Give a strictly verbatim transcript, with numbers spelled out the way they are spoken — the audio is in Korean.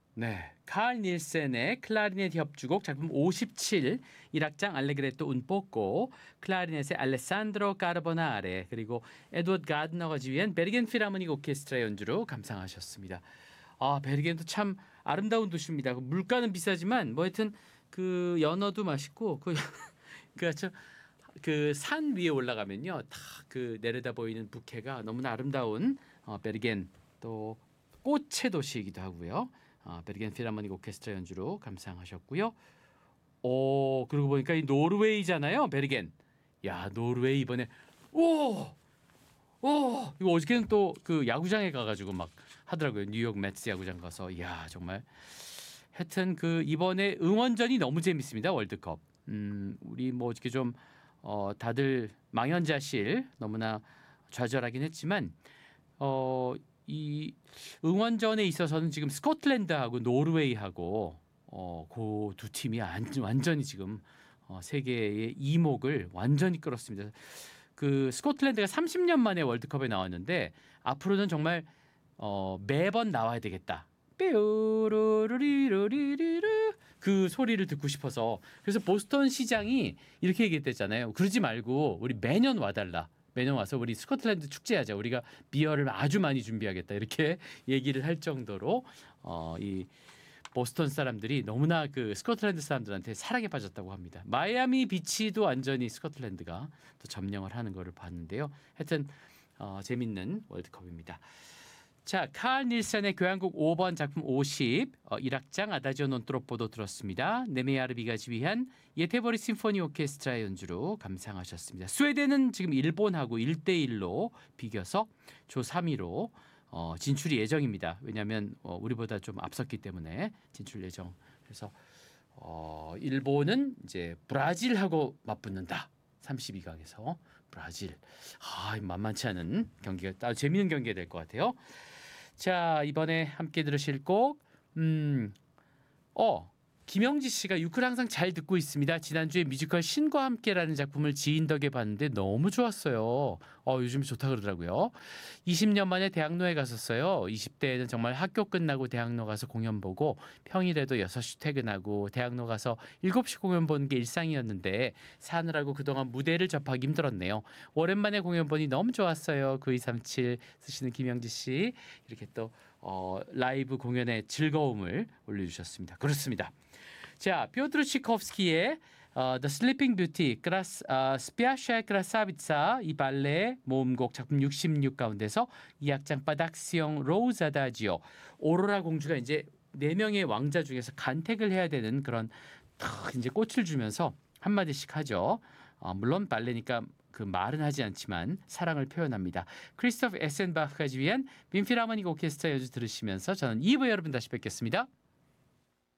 네, 칼 닐센의 클라리넷 협주곡 작품 오십칠, 일 악장 알레그레토 un poco, 클라리넷의 알레산드로 까르보나레, 그리고 에드워드 가드너가 지휘한 베르겐 필하모닉 오케스트라 연주로 감상하셨습니다. 아, 베르겐도 참 아름다운 도시입니다. 물가는 비싸지만 뭐 하여튼 그 연어도 맛있고 그 그렇죠. 그 산 위에 올라가면요, 다 그 내려다 보이는 부케가 너무나 아름다운 어, 베르겐, 또 꽃의 도시이기도 하고요. 어, 베르겐 필하모닉 오케스트라 연주로 감상하셨고요. 오, 그러고 보니까 이 노르웨이잖아요, 베르겐. 야, 노르웨이 이번에 오, 오, 이거 어저께는 또 그 야구장에 가가지고 막 하더라고요. 뉴욕 매츠 야구장 가서. 이야, 정말. 하여튼 그 이번에 응원전이 너무 재밌습니다. 월드컵. 음, 우리 뭐 어저께 좀 어, 다들 망연자실 너무나 좌절하긴 했지만 어, 이 응원전에 있어서는 지금 스코틀랜드하고 노르웨이하고 어, 그 두 팀이 완전히 지금 어, 세계의 이목을 완전히 끌었습니다. 그 스코틀랜드가 삼십 년 만에 월드컵에 나왔는데 앞으로는 정말 어, 매번 나와야 되겠다. 뾰루루리루리루 그 소리를 듣고 싶어서. 그래서 보스턴 시장이 이렇게 얘기했댔잖아요. 그러지 말고 우리 매년 와달라. 매년 와서 우리 스코틀랜드 축제하자. 우리가 비어를 아주 많이 준비하겠다. 이렇게 얘기를 할 정도로 어, 이 보스턴 사람들이 너무나 그 스코틀랜드 사람들한테 사랑에 빠졌다고 합니다. 마이애미 비치도 완전히 스코틀랜드가 또 점령을 하는 거를 봤는데요. 하여튼 어, 재밌는 월드컵입니다. 자, 칼 닐센의 교향곡 오 번 작품 오십, 어, 일 악장 아다지오 논 트로포도 들었습니다. 네메야르비가 지휘한 예테보리 심포니 오케스트라 연주로 감상하셨습니다. 스웨덴은 지금 일본하고 일 대 일로 비겨서 조 삼 위로 어, 진출이 예정입니다. 왜냐하면 어, 우리보다 좀 앞섰기 때문에 진출 예정. 그래서 어, 일본은 이제 브라질하고 맞붙는다. 삼십이 강에서 브라질. 아, 만만치 않은 경기가, 아주 재미있는 경기가 될 것 같아요. 자, 이번에 함께 들으실 곡, 음, 어, 김영지 씨가 유클 항상 잘 듣고 있습니다. 지난주에 뮤지컬 신과 함께라는 작품을 지인 덕에 봤는데 너무 좋았어요. 어, 요즘 좋다 그러더라고요. 이십 년 만에 대학로에 갔었어요. 이십 대에는 정말 학교 끝나고 대학로 가서 공연 보고 평일에도 여섯 시 퇴근하고 대학로 가서 일곱 시 공연 보는 게 일상이었는데 사느라고 그동안 무대를 접하기 힘들었네요. 오랜만에 공연 보니 너무 좋았어요. 구이삼칠 쓰시는 김영지 씨. 이렇게 또 어, 라이브 공연의 즐거움을 올려주셨습니다. 그렇습니다. 자, 피오트르 치코프스키의 어, The Sleeping Beauty, 크라스, 어, 스피아샤 크라사비차, 이 발레 모음곡 작품 육십육 가운데서 이 악장 바닥시ong 로즈 아다지오, 오로라 공주가 이제 네 명의 왕자 중에서 간택을 해야 되는 그런 탁 이제 꽃을 주면서 한마디씩 하죠. 어, 물론 발레니까 그 말은 하지 않지만 사랑을 표현합니다. 크리스토프 에센바흐가 지휘한 빈필하모닉 오케스트라 연주 들으시면서 저는 이 부에 여러분 다시 뵙겠습니다.